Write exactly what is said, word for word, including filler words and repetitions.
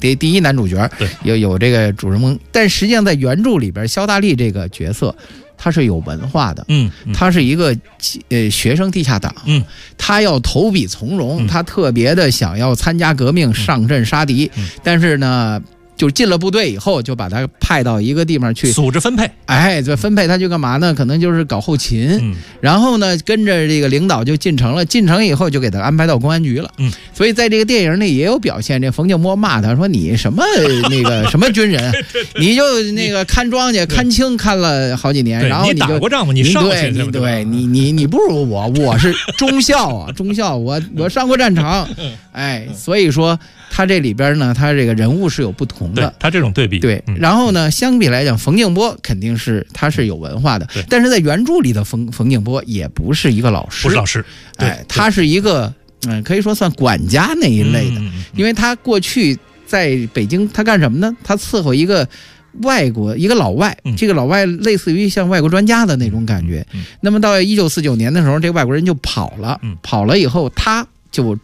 第第一男主角， 对， 有有这个主人公，但实际上在原著里边，肖大力这个角色他是有文化的， 嗯， 他是一个呃学生地下党， 嗯， 他要投笔从戎， 嗯、 他特别的想要参加革命，上阵杀敌， 嗯、 但是呢。就进了部队以后，就把他派到一个地方去组织分配。 哎，这分配他就干嘛呢？可能就是搞后勤， 嗯、 然后呢，跟着这个领导就进城了。进城以后就给他安排到公安局了。 嗯， 所以在这个电影里也有表现。这冯静波骂他说：“你什么那个什么军人，你就那个看庄稼看清看了好几年，然后你就打过仗吗？你上对你对你你你不如我，我是中校啊，中校，我我上过战场。哎，所以说。”他这里边呢，他这个人物是有不同的， 他这种对比， 对。然后呢，相比来讲，冯静波肯定是他是有文化的，但是在原著里的冯冯静波也不是一个老师， 不是老师， 哎，他是一个嗯，可以说算管家那一类的，因为他过去在北京，他干什么呢？他伺候一个外国一个老外，这个老外类似于像外国专家的那种感觉。那么到一九四九年的时候，这个外国人就跑了，跑了以后他。就